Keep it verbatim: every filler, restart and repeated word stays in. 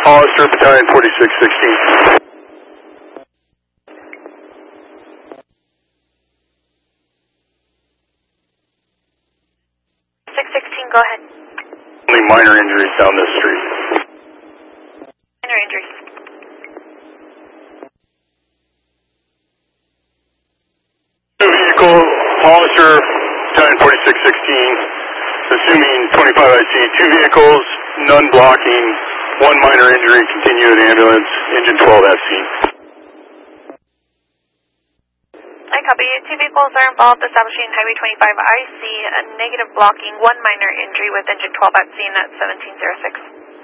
Hollister, Battalion forty-six sixteen. six sixteen, go ahead. Only minor injuries down this street. Minor injuries. Two vehicle, Hollister, Battalion forty-six sixteen. Assuming twenty-five I C, two vehicles, none blocking, one minor injury, continue in ambulance, engine twelve F C. I copy you. Two vehicles are involved establishing Highway twenty-five I C, a negative blocking, one minor injury with engine twelve at scene at seventeen oh six.